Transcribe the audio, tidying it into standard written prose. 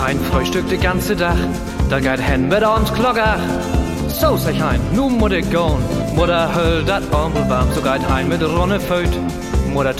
hein Frühstück de ganze Dach, da geht hen mit ons Glockach. So sag hein, nu muss ich gehen, Mutter höll dat Armbel warm, so geht hein mit Ronne Föt. Mutter